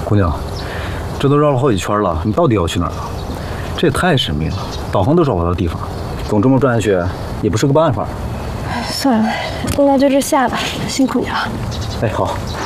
姑娘，这都绕了好几圈了，你到底要去哪儿啊？这也太神秘了，导航都找不到地方，总这么转下去也不是个办法。 算了，那就这下吧，辛苦你了。 哎，好。